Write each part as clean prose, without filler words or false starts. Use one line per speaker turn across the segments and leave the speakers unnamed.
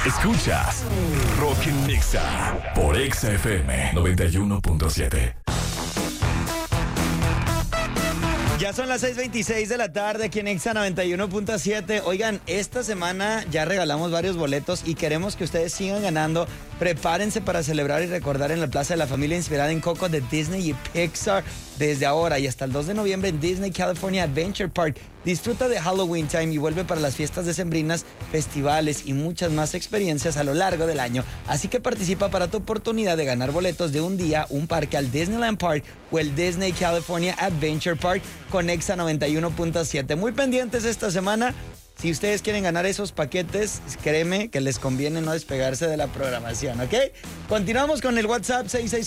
Escuchas Rock en Nexa por Exa FM 91.7.
Ya son las 6:26 de la tarde aquí en Exa 91.7. Oigan, esta semana ya regalamos varios boletos y queremos que ustedes sigan ganando. Prepárense para celebrar y recordar en la Plaza de la Familia inspirada en Coco de Disney y Pixar desde ahora y hasta el 2 de noviembre en Disney California Adventure Park. Disfruta de Halloween Time y vuelve para las fiestas decembrinas, festivales y muchas más experiencias a lo largo del año. Así que participa para tu oportunidad de ganar boletos de un día, un parque al Disneyland Park o el Disney California Adventure Park con Exa 91.7. Muy pendientes esta semana. Si ustedes quieren ganar esos paquetes, créeme que les conviene no despegarse de la programación, ¿ok? Continuamos con el WhatsApp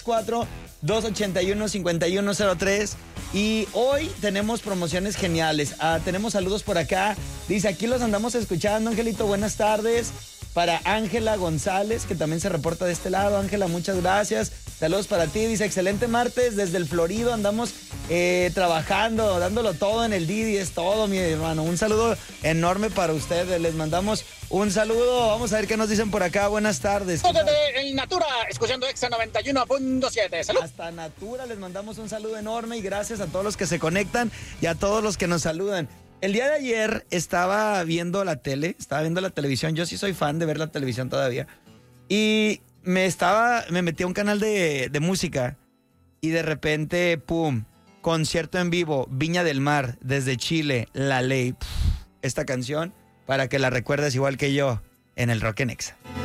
664-281-5103 y hoy tenemos promociones geniales. Tenemos saludos por acá. Dice, aquí los andamos escuchando, Angelito, buenas tardes. Para Ángela González, que también se reporta de este lado. Ángela, muchas gracias. Saludos para ti. Dice, excelente martes desde el Florido. Andamos trabajando, dándolo todo en el Didi. Es todo, mi hermano. Un saludo enorme para ustedes. Les mandamos un saludo. Vamos a ver qué nos dicen por acá. Buenas tardes.
Desde el Natura, escuchando Exa 91.7. Salud.
Hasta Natura les mandamos un saludo enorme y gracias a todos los que se conectan y a todos los que nos saludan. El día de ayer estaba viendo la televisión. Yo sí soy fan de ver la televisión todavía. Y me metí a un canal de música y de repente, ¡pum! Concierto en vivo, Viña del Mar, desde Chile, La Ley. Esta canción, para que la recuerdes igual que yo, en el Rock en Exa.